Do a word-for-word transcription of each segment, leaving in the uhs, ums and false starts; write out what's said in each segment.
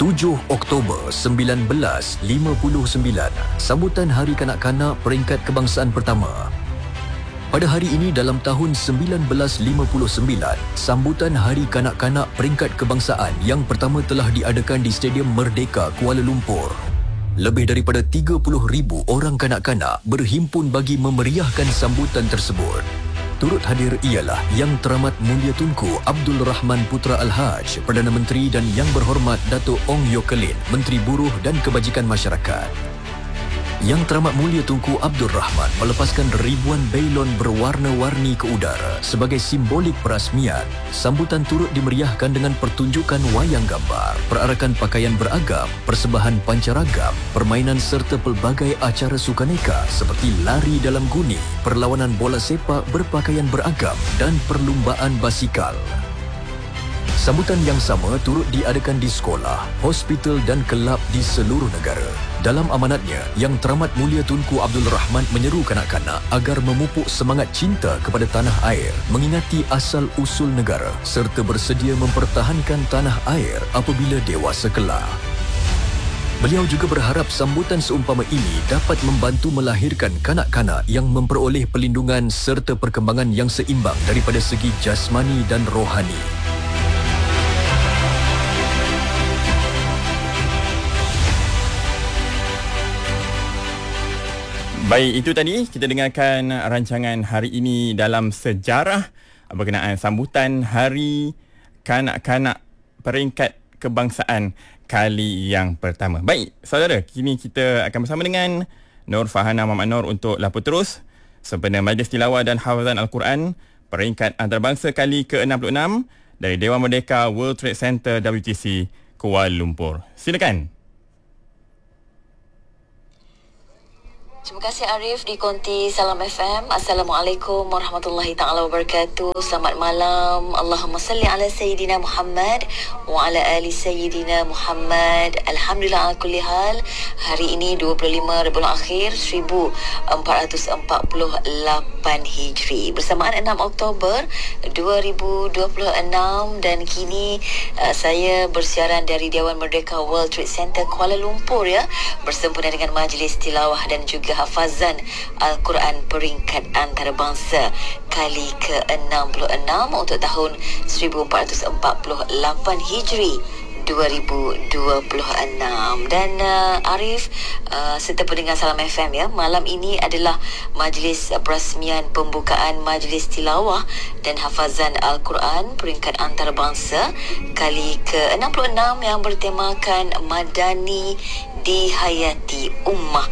tujuh Oktober sembilan belas lima puluh sembilan, sambutan Hari Kanak-Kanak Peringkat Kebangsaan pertama. Pada hari ini dalam tahun sembilan belas lima puluh sembilan, sambutan Hari Kanak-Kanak Peringkat Kebangsaan yang pertama telah diadakan di Stadium Merdeka, Kuala Lumpur. Lebih daripada tiga puluh ribu orang kanak-kanak berhimpun bagi memeriahkan sambutan tersebut. Turut hadir ialah Yang Teramat Mulia Tunku Abdul Rahman Putra Al-Haj, Perdana Menteri, dan Yang Berhormat Datuk Ong Yokelin, Menteri Buruh dan Kebajikan Masyarakat. Yang Teramat Mulia Tunku Abdul Rahman melepaskan ribuan belon berwarna-warni ke udara sebagai simbolik perasmian. Sambutan turut dimeriahkan dengan pertunjukan wayang gambar, perarakan pakaian beragam, persembahan pancaragam, permainan serta pelbagai acara sukaneka seperti lari dalam guni, perlawanan bola sepak berpakaian beragam dan perlumbaan basikal. Sambutan yang sama turut diadakan di sekolah, hospital dan kelab di seluruh negara. Dalam amanatnya, Yang Teramat Mulia Tunku Abdul Rahman menyeru kanak-kanak agar memupuk semangat cinta kepada tanah air, mengingati asal-usul negara serta bersedia mempertahankan tanah air apabila dewasa kelak. Beliau juga berharap sambutan seumpama ini dapat membantu melahirkan kanak-kanak yang memperoleh perlindungan serta perkembangan yang seimbang daripada segi jasmani dan rohani. Baik, itu tadi kita dengarkan rancangan hari ini dalam sejarah berkenaan sambutan Hari Kanak-Kanak Peringkat Kebangsaan kali yang pertama. Baik, saudara, kini kita akan bersama dengan Nur Farhana Muhammad Nur untuk Lapor Terus sempena Majlis Tilawah dan Hafazan Al-Quran Peringkat Antarabangsa kali ke enam puluh enam dari Dewan Merdeka World Trade Center W T C Kuala Lumpur. Silakan. Terima kasih Arif di Konti Salam F M. Assalamualaikum warahmatullahi taala wabarakatuh. Selamat malam. Allahumma salli ala Sayyidina Muhammad wa ala ali Sayyidina Muhammad. Alhamdulillah ala kulli hal. Hari ini dua puluh lima Rabiul Akhir seribu empat ratus empat puluh lapan Hijri bersamaan enam Oktober dua ribu dua puluh enam, dan kini uh, saya bersiaran dari Dewan Merdeka World Trade Center Kuala Lumpur ya, bersempena dengan Majlis Tilawah dan juga Hafazan Al-Quran Peringkat Antarabangsa kali ke enam puluh enam untuk tahun seribu empat ratus empat puluh lapan Hijri dua ribu dua puluh enam. Dan uh, Arif uh, serta pendengar Salam F M ya, malam ini adalah majlis perasmian pembukaan Majlis Tilawah dan Hafazan Al-Quran Peringkat Antarabangsa kali ke enam puluh enam yang bertemakan Madani dihayati, ummah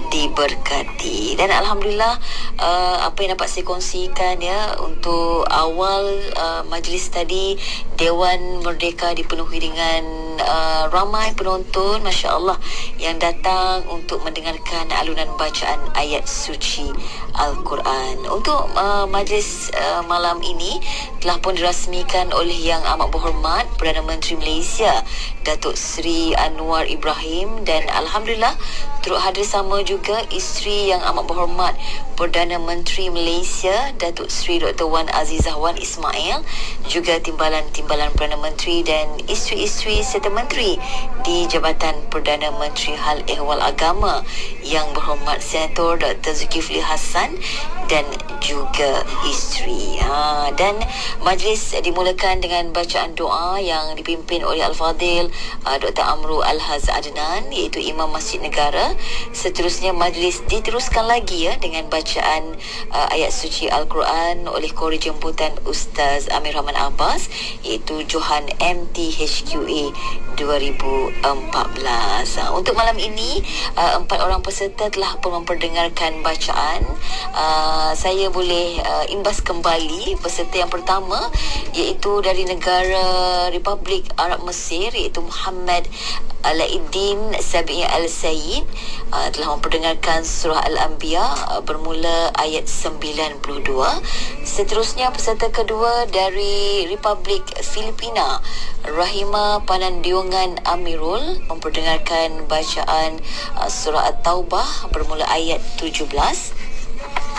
diberkati. Dan Alhamdulillah uh, apa yang dapat saya kongsikan ya, untuk awal uh, majlis tadi Dewan Merdeka dipenuhi dengan uh, ramai penonton, Masya Allah, yang datang untuk mendengarkan alunan bacaan ayat suci Al-Quran. Untuk uh, majlis uh, malam ini telah pun dirasmikan oleh Yang Amat Berhormat Perdana Menteri Malaysia Datuk Seri Anwar Ibrahim, dan Alhamdulillah turut hadir sama juga isteri Yang Amat Berhormat Perdana Menteri Malaysia Datuk Seri Doktor Wan Azizah Wan Ismail, juga timbalan-timbalan Perdana Menteri dan isteri-isteri serta menteri di Jabatan Perdana Menteri Hal Ehwal Agama Yang Berhormat Senator Doktor Zulkifli Hasan dan juga isteri. Ha, dan majlis dimulakan dengan bacaan doa yang dipimpin oleh Al-Fadil uh, Doktor Amru Al-Haz Adnan, iaitu Imam Masjid Negara. Seterusnya majlis diteruskan lagi ya dengan bacaan uh, ayat suci Al-Quran oleh kori jemputan Ustaz Amir Rahman Abbas, iaitu Johan M T H Q A dua ribu empat belas. Uh, untuk malam ini uh, empat orang peserta telah pun memperdengarkan bacaan. Uh, saya boleh uh, imbas kembali peserta yang pertama, iaitu dari negara Republik Arab Mesir, iaitu Muhammad Alaiddin Sabi Al-Sayyid, uh, telah memperdengarkan surah Al-Anbiya uh, bermula ayat sembilan puluh dua. Seterusnya peserta kedua dari Republik Filipina, Rahima Panandiongan Amirul, memperdengarkan bacaan uh, surah At-Taubah bermula ayat tujuh belas.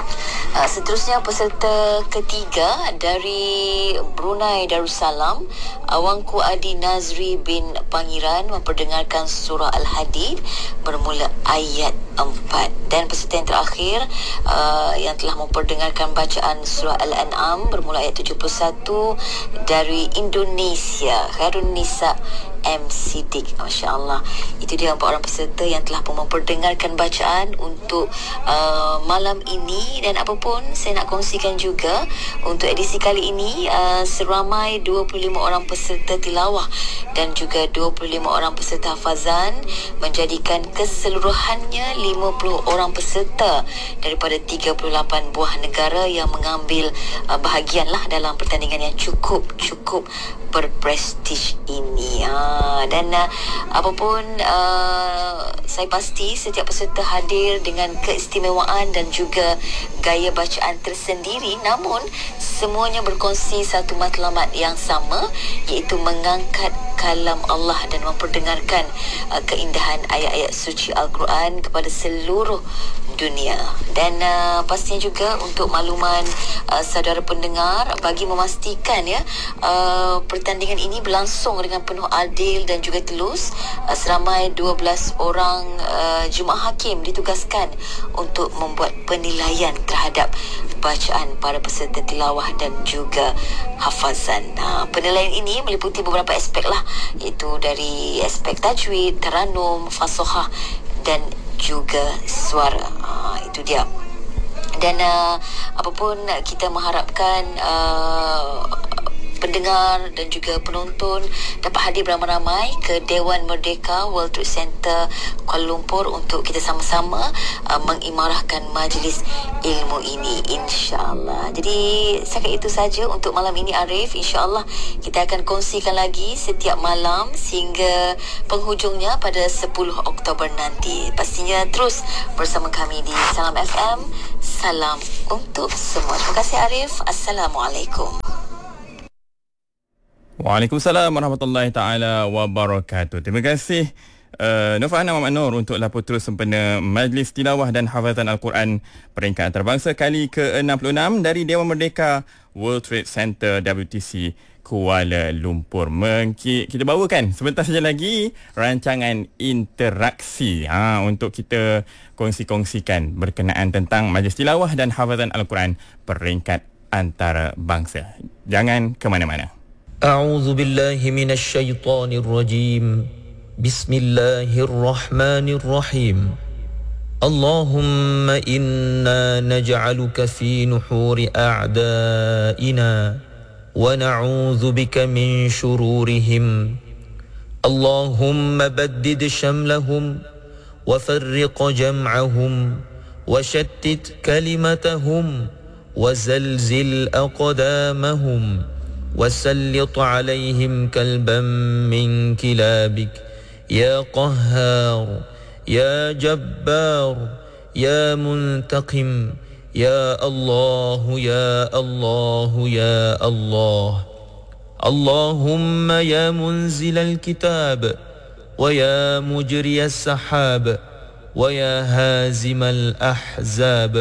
Uh, seterusnya peserta ketiga dari Brunei Darussalam, Awangku Adi Nazri bin Pangeran memperdengarkan surah Al-Hadid bermula ayat empat. Dan peserta yang terakhir uh, yang telah memperdengarkan bacaan surah Al-An'am bermula ayat tujuh puluh satu dari Indonesia, Khairun Nisa M. Siddiq. Masya Allah, itu dia empat orang peserta yang telah pun memperdengarkan bacaan untuk uh, malam ini. Dan apapun saya nak kongsikan juga untuk edisi kali ini, uh, seramai dua puluh lima orang peserta tilawah dan juga dua puluh lima orang peserta hafazan menjadikan keseluruhannya lima puluh orang peserta daripada tiga puluh lapan buah negara yang mengambil uh, bahagian lah dalam pertandingan yang cukup cukup berprestij ini. Ha, dan uh, apapun uh, saya pasti setiap peserta hadir dengan keistimewaan dan juga gaya bacaan tersendiri, namun semuanya berkongsi satu matlamat yang sama, iaitu mengangkat kalam Allah dan memperdengarkan uh, keindahan ayat-ayat suci Al-Quran kepada seluruh dunia. Dan uh, pastinya juga untuk makluman uh, saudara pendengar, bagi memastikan ya uh, pertandingan ini berlangsung dengan penuh adil dan juga telus, uh, seramai dua belas orang uh, jemaah hakim ditugaskan untuk membuat penilaian terhadap bacaan para peserta tilawah dan juga hafazan. Uh, penilaian ini meliputi beberapa aspek lah, iaitu dari aspek tajwid, taranum, fasahah dan juga suara. Ha, itu dia. Dan uh, apapun kita mengharapkan uh, pendengar dan juga penonton dapat hadir beramai-ramai ke Dewan Merdeka World Trade Center Kuala Lumpur untuk kita sama-sama uh, mengimarahkan majlis ilmu ini, insya-Allah. Jadi setakat itu saja untuk malam ini, Arif. Insya-Allah kita akan kongsikan lagi setiap malam sehingga penghujungnya pada sepuluh Oktober nanti. Pastinya terus bersama kami di Salam F M. Salam untuk semua. Terima kasih, Arif. Assalamualaikum. Waalaikumsalam warahmatullahi taala wabarakatuh. Terima kasih uh, Nur Farhana Muhammad Nur untuk lapor terus sempena Majlis Tilawah dan Hafazan Al-Quran peringkat antarabangsa kali ke enam puluh enam dari Dewan Merdeka World Trade Center W T C Kuala Lumpur. Mengki, kita bawakan sebentar saja lagi rancangan interaksi ha, untuk kita kongsi-kongsikan berkenaan tentang Majlis Tilawah dan Hafazan Al-Quran peringkat antarabangsa. Jangan ke mana-mana. أعوذ بالله من الشيطان الرجيم بسم الله الرحمن الرحيم اللهم إنا نجعلك في نحور أعدائنا ونعوذ بك من شرورهم اللهم بدد شملهم وفرق جمعهم وشتت كلمتهم وزلزل أقدامهم وسلط عليهم كلبا من كلابك يا قهار يا جبار يا منتقم يا الله يا الله يا الله اللهم يا منزل الكتاب ويا مجري السحاب ويا هازم الأحزاب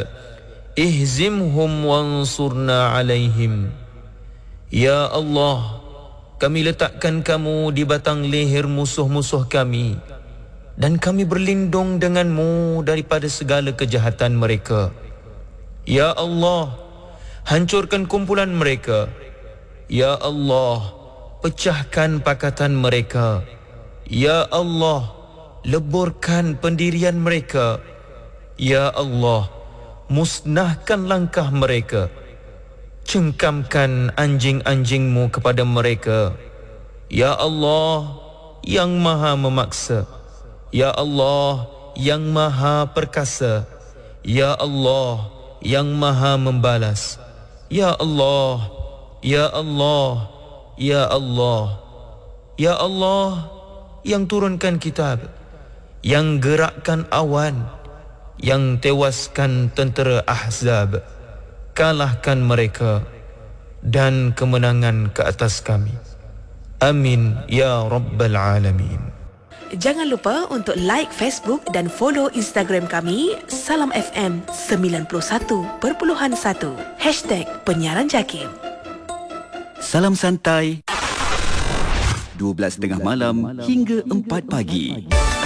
اهزمهم وانصرنا عليهم. Ya Allah, kami letakkan kamu di batang leher musuh-musuh kami dan kami berlindung denganmu daripada segala kejahatan mereka. Ya Allah, hancurkan kumpulan mereka. Ya Allah, pecahkan pakatan mereka. Ya Allah, leburkan pendirian mereka. Ya Allah, musnahkan langkah mereka. Cengkamkan anjing-anjingmu kepada mereka. Ya Allah, yang maha memaksa. Ya Allah, yang maha perkasa. Ya Allah, yang maha membalas. Ya Allah, Ya Allah, Ya Allah, Ya Allah, yang turunkan kitab, yang gerakkan awan, yang tewaskan tentera Ahzab. Kalahkan mereka dan kemenangan ke atas kami. Amin ya Rabbal Alamin. Jangan lupa untuk like Facebook dan follow Instagram kami Salam F M sembilan puluh satu perpuluhan satu Hashtag Penyiaran Jakim. Salam santai dua belas tiga puluh malam hingga empat pagi.